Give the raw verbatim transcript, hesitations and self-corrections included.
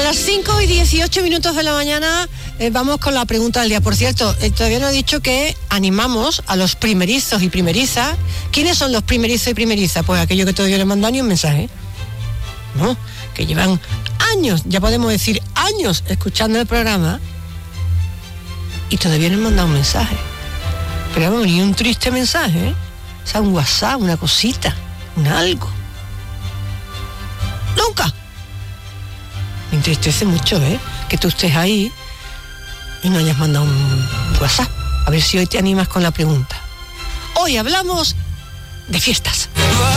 las cinco y dieciocho minutos de la mañana eh, vamos con la pregunta del día. Por cierto, eh, todavía no he dicho que animamos a los primerizos y primerizas. ¿Quiénes son los primerizos y primerizas? Pues aquellos que todavía no han mandado ni un mensaje, ¿no? Que llevan años, ya podemos decir años, escuchando el programa y todavía no han mandado un mensaje. Pero vamos, ni un triste mensaje, ¿eh? O sea, un WhatsApp, una cosita, un algo. ¡Nunca! Me entristece mucho, ¿eh? Que tú estés ahí y no hayas mandado un WhatsApp. A ver si hoy te animas con la pregunta. Hoy hablamos de fiestas.